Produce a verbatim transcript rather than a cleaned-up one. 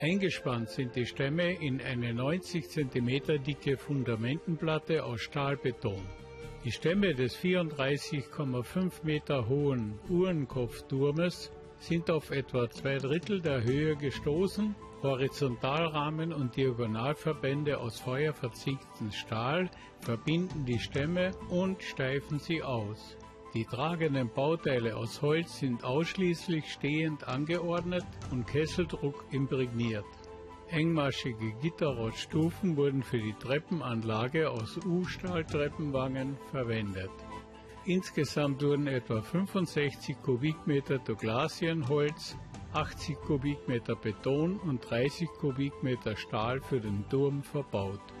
Eingespannt sind die Stämme in eine neunzig Zentimeter dicke Fundamentenplatte aus Stahlbeton. Die Stämme des vierunddreißig Komma fünf Meter hohen Uhrenkopfturmes sind auf etwa zwei Drittel der Höhe gestoßen. Horizontalrahmen und Diagonalverbände aus feuerverzinktem Stahl verbinden die Stämme und steifen sie aus. Die tragenden Bauteile aus Holz sind ausschließlich stehend angeordnet und Kesseldruck imprägniert. Engmaschige Gitterrohrstufen wurden für die Treppenanlage aus U-Stahl-Treppenwangen verwendet. Insgesamt wurden etwa fünfundsechzig Kubikmeter Douglasienholz, achtzig Kubikmeter Beton und dreißig Kubikmeter Stahl für den Turm verbaut.